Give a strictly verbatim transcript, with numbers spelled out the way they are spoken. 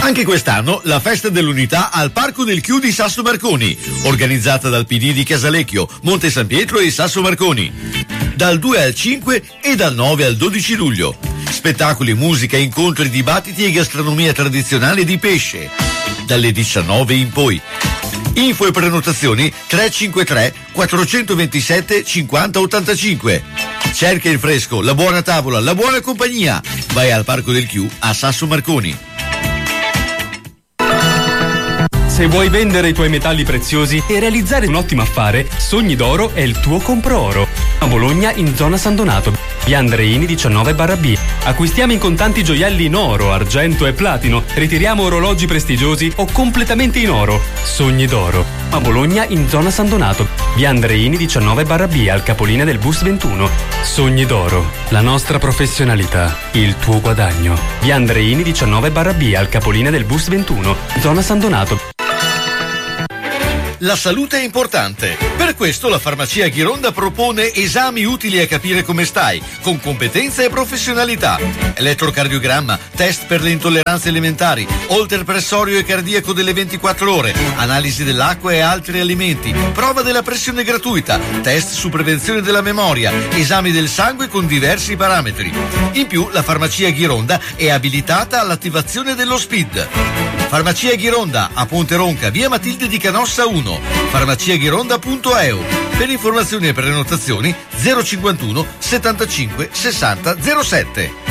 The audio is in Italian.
Anche quest'anno la festa dell'unità al Parco del Chiù di Sasso Marconi, organizzata dal P D di Casalecchio, Monte San Pietro e Sasso Marconi, dal due al cinque e dal nove al dodici luglio. Spettacoli, musica, incontri, dibattiti e gastronomia tradizionale di pesce, dalle diciannove in poi. Info e prenotazioni tre cinque tre quattrocentoventisette cinquanta ottantacinque. Cerca il fresco, la buona tavola, la buona compagnia. Vai al Parco del Chiù a Sasso Marconi. Se vuoi vendere i tuoi metalli preziosi e realizzare un ottimo affare, Sogni d'Oro è il tuo compro-oro. A Bologna, in zona San Donato, via Andreini diciannove barra B. Acquistiamo in contanti gioielli in oro, argento e platino. Ritiriamo orologi prestigiosi o completamente in oro. Sogni d'Oro. A Bologna, in zona San Donato, via Andreini diciannove barra B, al capolinea del bus ventuno. Sogni d'Oro. La nostra professionalità, il tuo guadagno. Via Andreini diciannove barra B, al capolinea del bus ventuno, zona San Donato. La salute è importante. Per questo la Farmacia Ghironda propone esami utili a capire come stai, con competenza e professionalità. Elettrocardiogramma, test per le intolleranze alimentari, holter pressorio e cardiaco delle ventiquattro ore, analisi dell'acqua e altri alimenti, prova della pressione gratuita, test su prevenzione della memoria, esami del sangue con diversi parametri. In più, la Farmacia Ghironda è abilitata all'attivazione dello S P I D. Farmacia Ghironda a Ponte Ronca, via Matilde di Canossa uno, farmaciaghironda punto e u. Per informazioni e prenotazioni zero cinquantuno settantacinque sessanta zero sette.